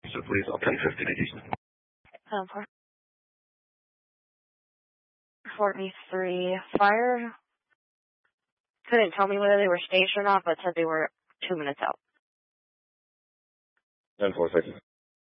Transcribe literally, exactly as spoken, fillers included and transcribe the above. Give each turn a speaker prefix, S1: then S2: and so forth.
S1: So please, I'll ten fifty to Houston.
S2: Um, forty-three. Fire couldn't tell me whether they were stationed or not, but said they were two minutes out.
S1: ten four fifty.